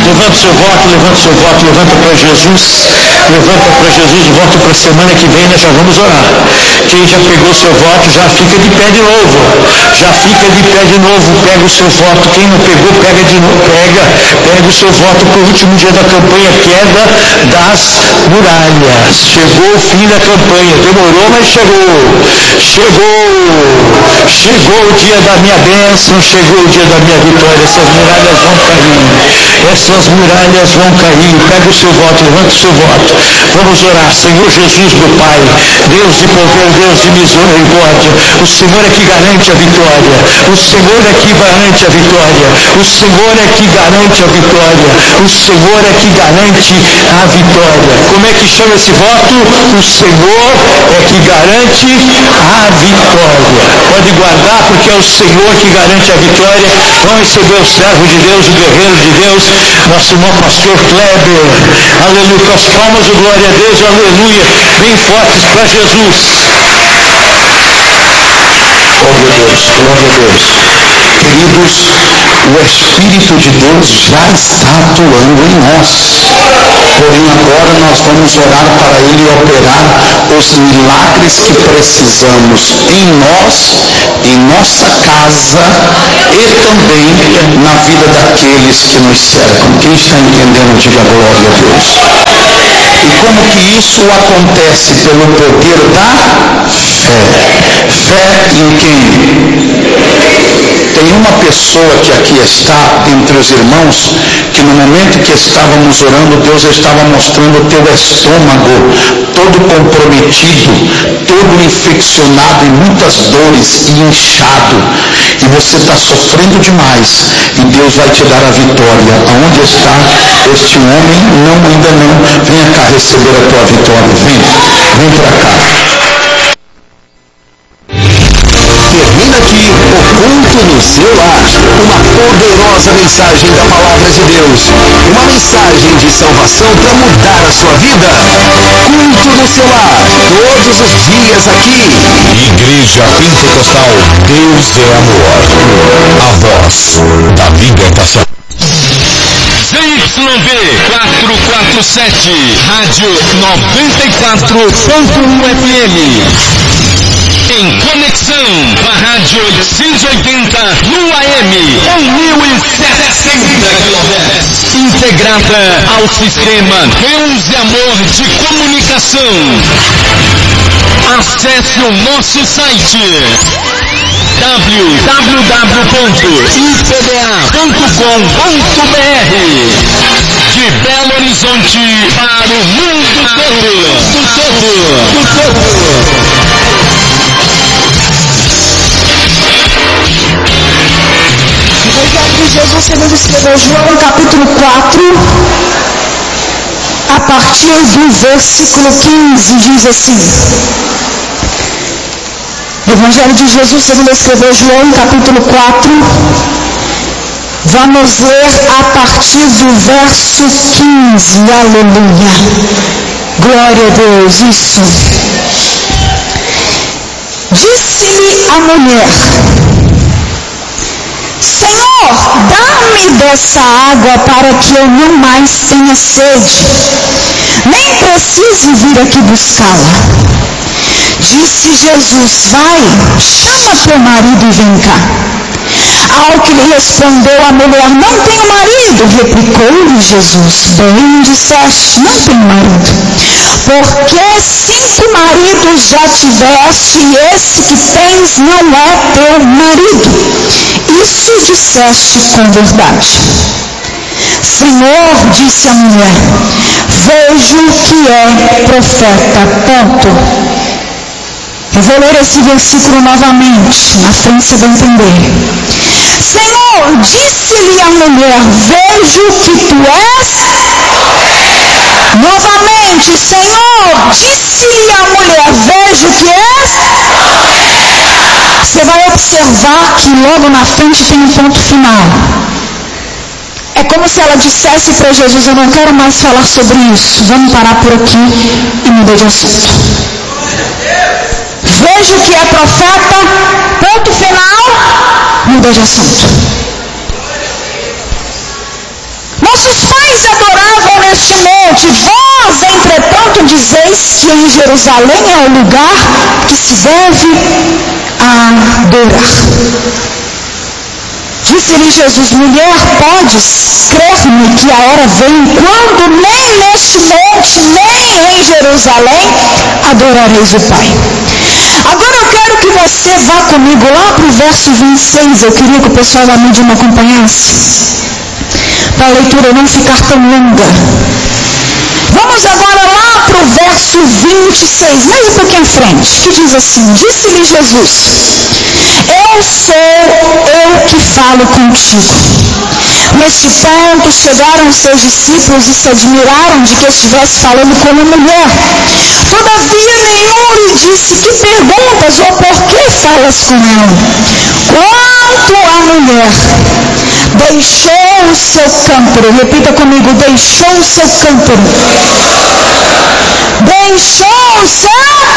Levanta seu voto, levanta para Jesus. Levanta para Jesus o voto para a semana que vem, nós já vamos orar. Quem já pegou seu voto, já fica de pé de novo. Pega o seu voto. Quem não pegou, pega de novo. Pega o seu voto para o último dia da campanha, queda das muralhas. Chegou o fim da campanha. Demorou, mas chegou. Chegou o dia da minha bênção, chegou o dia da minha vitória. Essas muralhas vão cair. Pega o seu voto, levanta o seu voto. Vamos orar. Senhor Jesus, meu Pai, Deus de poder, Deus de misericórdia, o Senhor é que garante a vitória. O Senhor é que garante a vitória. O Senhor é que garante a vitória. O Senhor é que garante a vitória. Como é que chama esse voto? O Senhor é que garante a vitória. Pode guardar, porque é o Senhor que garante a vitória. Vão receber o servo de Deus, o guerreiro de Deus, nosso irmão pastor Kleber. Aleluia. Com as palmas de glória a Deus, aleluia. Bem fortes para Jesus. Glória a Deus. Queridos, o Espírito de Deus já está atuando em nós. Porém, agora nós vamos orar para Ele operar os milagres que precisamos em nós, em nossa casa e também na vida daqueles que nos cercam. Quem está entendendo, diga glória a Deus. E como que isso acontece? Pelo poder da fé. Fé em quem? Tem uma pessoa que aqui está entre os irmãos, que no momento que estávamos orando, Deus estava mostrando o teu estômago todo comprometido, todo infeccionado em muitas dores e inchado, e você está sofrendo demais, e Deus vai te dar a vitória. Aonde está este homem? Não, ainda não. Venha cá receber a tua vitória. Vem para cá. Termina aqui o culto no seu lar. Uma poderosa mensagem da palavra de Deus. Uma mensagem de salvação para mudar a sua vida. Culto no seu lar. Todos os dias aqui. Igreja Pentecostal Deus é Amor. A voz da libertação. ZYV 447, Rádio 94.1 FM. Em conexão com a Rádio 880 no AM 1070 kHz. Integrada ao sistema Deus e Amor de comunicação. Acesse o nosso site www.ipda.com.br. De Belo Horizonte para o mundo todo. Evangelho de Jesus segundo escreveu João, capítulo 4, a partir do versículo 15, diz assim. Evangelho de Jesus segundo escreveu João, capítulo 4, vamos ler a partir do verso 15, aleluia, glória a Deus, isso. Disse-lhe a mulher: Senhor, dá-me dessa água para que eu não mais tenha sede, nem precise vir aqui buscá-la. Disse Jesus: vai, chama teu marido e vem cá. Ao que lhe respondeu a mulher: não tenho marido. Replicou-lhe Jesus: bem disseste, não tenho marido, porque 5 maridos já tiveste e esse que tens não é teu marido. Isso disseste com verdade. Senhor, disse a mulher, vejo que é profeta. Ponto. Eu vou ler esse versículo novamente, na frente você vai entender. Senhor, disse-lhe a mulher, vejo que tu és. Novamente, Senhor, disse-lhe a mulher, vejo que és. Você vai observar que logo na frente tem um ponto final. É como se ela dissesse para Jesus, eu não quero mais falar sobre isso, vamos parar por aqui e mudar de assunto. Vejo que é profeta, ponto final, muda de assunto. Não Vossos pais adoravam neste monte, vós, entretanto, dizeis que em Jerusalém é o lugar que se deve adorar. Disse-lhe Jesus: mulher, podes crer-me que a hora vem quando nem neste monte, nem em Jerusalém adorareis o Pai. Agora eu quero que você vá comigo lá para o verso 26. Eu queria que o pessoal da mídia me acompanhasse, para a leitura não ficar tão longa. Vamos agora lá para o verso 26, mais um pouquinho à frente, que diz assim: disse-lhe Jesus: eu sou eu que falo contigo. Neste ponto chegaram os seus discípulos e se admiraram de que estivesse falando com uma mulher. Todavia nenhum lhe disse: que perguntas ou por que falas com ela? Quanto à mulher, deixou o seu cântaro. Repita comigo: deixou o seu cântaro. Deixou o seu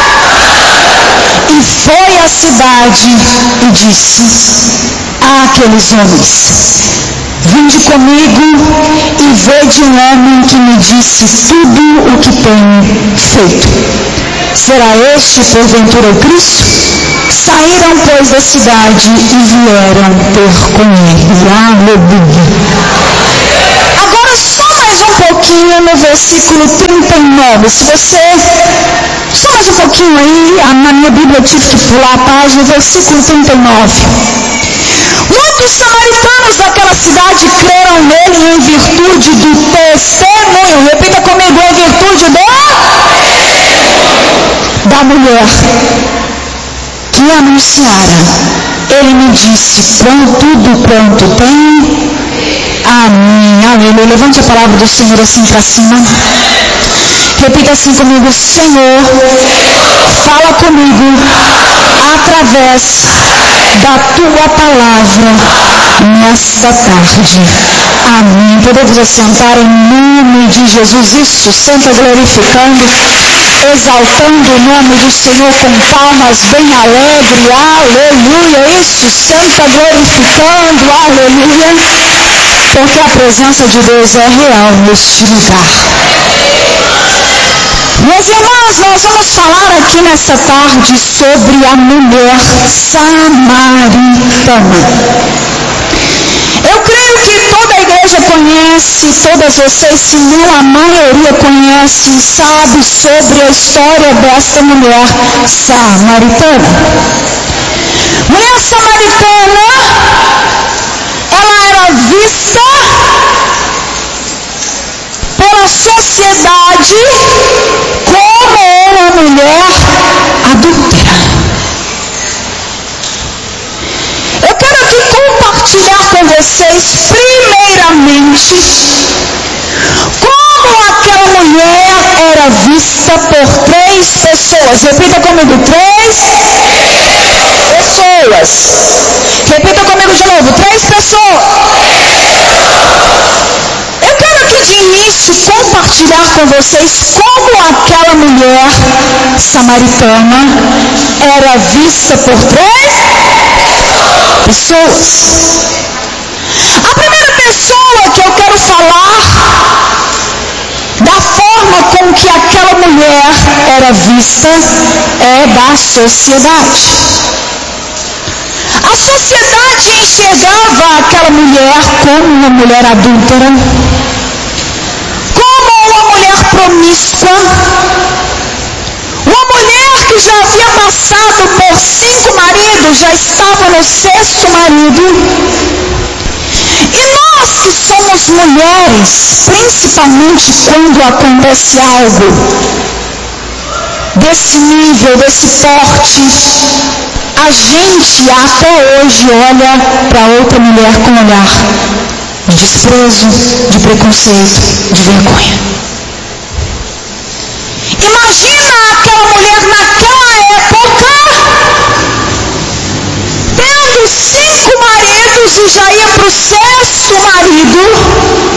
e foi à cidade e disse àqueles homens: vinde comigo e vede um homem que me disse tudo o que tenho feito. Será este porventura o Cristo? Saíram, pois, da cidade e vieram ter com ele. Aleluia. Agora só mais um pouquinho no versículo 39. Se você... Só mais um pouquinho aí, na minha Bíblia eu tive que pular a página, versículo 39. Muitos samaritanos daquela cidade creram nele em virtude do testemunho. Repita comigo: em virtude da mulher que anunciara. Ele me disse: tudo quanto tem a mim. Aleluia. Levante a palavra do Senhor assim para cima. Repita assim comigo: Senhor, fala comigo através da tua palavra nesta tarde. Amém. Podemos assentar em nome de Jesus. Isso, senta glorificando, exaltando o nome do Senhor com palmas bem alegre. Aleluia. Isso, senta glorificando. Aleluia. Porque a presença de Deus é real neste lugar. Meus irmãos, nós vamos falar aqui nesta tarde sobre a mulher samaritana. Eu creio que toda a igreja conhece, todas vocês, se não a maioria conhece e sabe sobre a história desta mulher samaritana. Mulher samaritana, ela era vista pela sociedade como uma mulher adúltera. Eu quero aqui compartilhar com vocês, primeiramente, como aquela mulher era vista por 3 pessoas. Repita comigo: 3 pessoas. Repita comigo de novo: 3 pessoas. Eu quero aqui de início compartilhar com vocês como aquela mulher samaritana era vista por 3 pessoas. A primeira pessoa que eu quero falar da forma com que aquela mulher era vista é da sociedade. A sociedade enxergava aquela mulher como uma mulher adúltera, como uma mulher promíscua, uma mulher que já havia passado por 5 maridos, já estava no 6º marido. E nós que somos mulheres, principalmente quando acontece algo desse nível, desse porte, a gente até hoje olha para outra mulher com um olhar de desprezo, de preconceito, de vergonha. Imagina aquela mulher naquela época tendo 5 maridos e já ia para o 6º marido.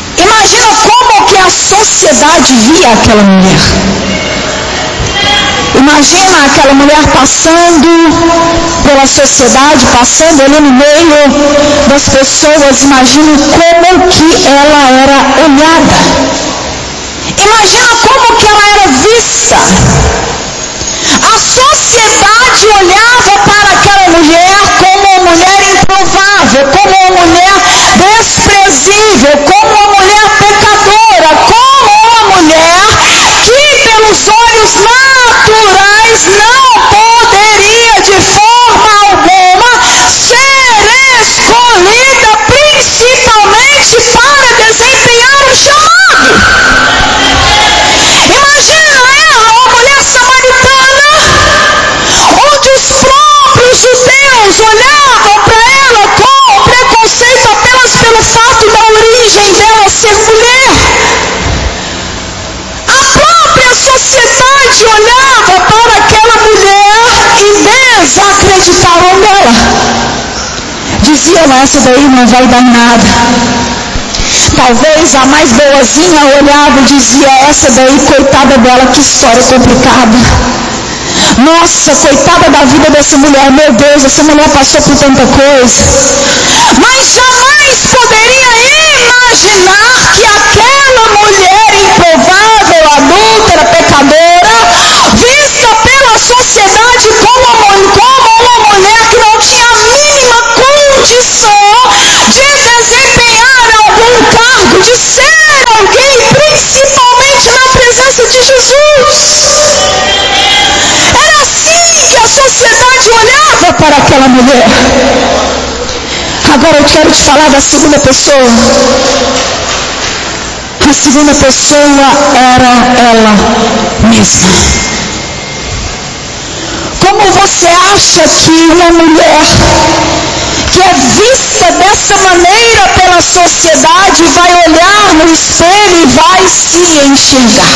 Imagina como que a sociedade via aquela mulher. Imagina aquela mulher passando pela sociedade, passando ali no meio das pessoas. Imagina como que ela era olhada. Imagina como que ela era vista. A sociedade olhava para aquela mulher como uma mulher improvável, como uma mulher desprezível, como uma mulher pecadora, como uma mulher que pelos olhos naturais não poderia de forma alguma ser escolhida, principalmente para desempenhar o chamado. Imagina ela, uma mulher samaritana, onde os próprios judeus olhavam para ela com preconceito apenas pelo fato da origem dela ser mulher. A própria sociedade olhava para aquela mulher e desacreditavam nela. Diziam, essa daí não vai dar nada. Talvez a mais boazinha olhava e dizia, essa daí, coitada dela, que história complicada. Nossa, coitada da vida dessa mulher, meu Deus, essa mulher passou por tanta coisa. Mas jamais poderia imaginar que aquela mulher improvável, adúltera, pecadora, vista pela sociedade como uma mulher que não tinha a mínima condição de desempenhar algum cargo, de ser alguém, principalmente na presença de Jesus. Era assim que a sociedade olhava para aquela mulher. Agora eu quero te falar da segunda pessoa. A segunda pessoa era ela mesma. Como você acha que uma mulher que é vista dessa maneira pela sociedade vai olhar no espelho e vai se enxergar?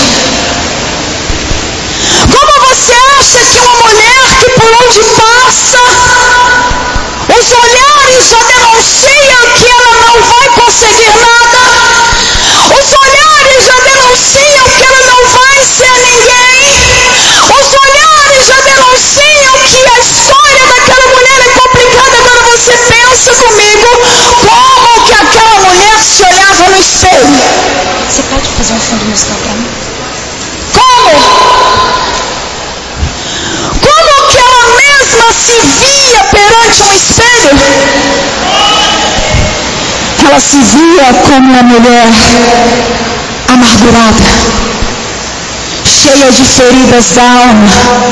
Como você acha que uma mulher que por onde passa, os olhares já denunciam que ela não vai conseguir nada, os olhares já denunciam que ela não vai ser ninguém, os olhares já denunciam que a história daquela mulher é complicada? Agora você pensa comigo como que aquela mulher se olhava no espelho. Você pode fazer um fundo musical para mim? Como que ela mesma se via perante um espelho? Ela se via como uma mulher amargurada, cheia de feridas da alma,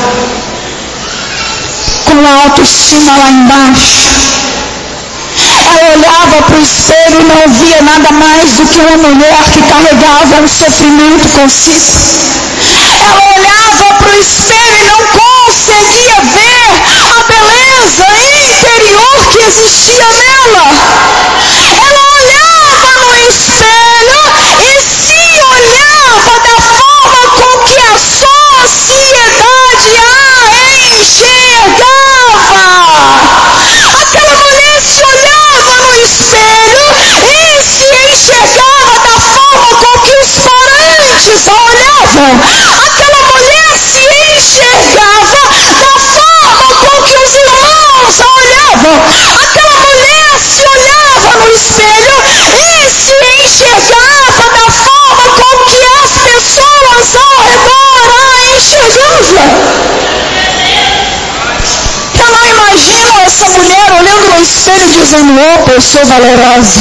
com a autoestima lá embaixo. Ela olhava para o espelho e não via nada mais do que uma mulher que carregava um sofrimento consigo. Ela olhava para o espelho e não conseguia ver a beleza interior que existia nela. Ela olhava no espelho e se olhava da forma com que a sociedade a enxergava. Aquela mulher se olhava no espelho e se enxergava da forma com que os parentes a olhavam. Aquela mulher se enxergava da forma com que os irmãos a olhavam. Aquela mulher se olhava no espelho e se enxergava da forma com que as pessoas ao redor a enxergavam. Eu não imagino essa mulher olhando no espelho dizendo, opa, eu sou valorosa.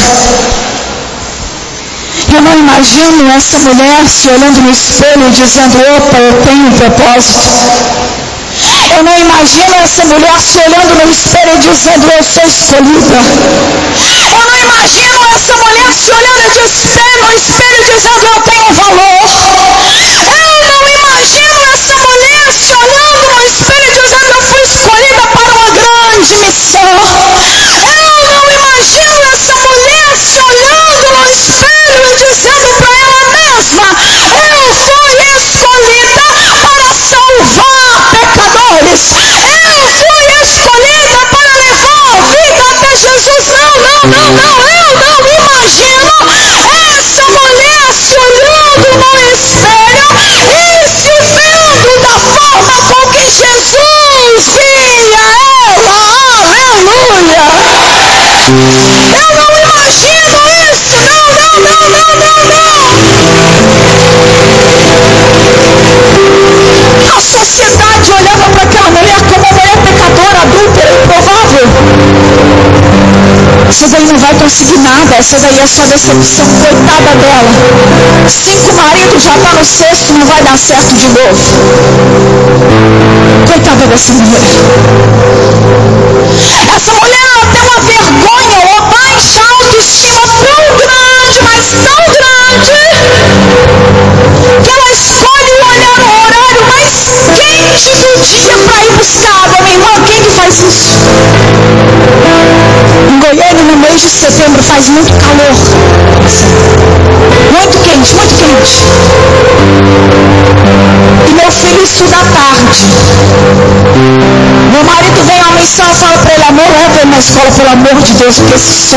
Eu não imagino essa mulher se olhando no espelho e dizendo, opa, eu tenho um propósito. Eu não imagino essa mulher se olhando no espelho e dizendo, eu sou escolhida. Eu não imagino essa mulher se olhando no espelho e dizendo, eu tenho valor. Eu não imagino essa mulher se olhando no espelho e dizendo, eu fui escolhida para uma grande missão. Eu não imagino essa mulher se olhando no espelho e dizendo para ela mesma, eu fui escolhida para salvar pecadores. Eu fui escolhida para levar a vida até Jesus. Eu não imagino essa mulher se olhando no espelho e se vendo da forma como Eu não imagino isso. Não. A sociedade olhava para aquela mulher como uma mulher pecadora, adúltera, improvável. Essa daí não vai conseguir nada, essa daí é só decepção, coitada dela. 5 maridos, já está no 6º, não vai dar certo de novo. Coitada dessa mulher. Essa mulher, ela tem uma vergonha, uma baixa autoestima tão grande, mas tão grande, que ela escolhe o horário mais quente do dia para ir buscar água. Minha irmã, quem que faz isso? Em Goiânia, no mês de setembro, faz muito calor. Muito quente, muito quente. E meu filho estuda à tarde. Meu marido vem à missão, eu falo para ele: amor, leva ele na escola, pelo amor de Deus, porque esse sol